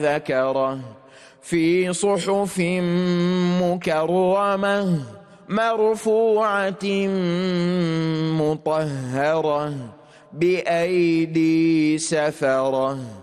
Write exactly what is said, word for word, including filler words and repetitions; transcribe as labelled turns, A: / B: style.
A: ذكره في صحف مكرمة مرفوعة مطهرة بأيدي سفرة.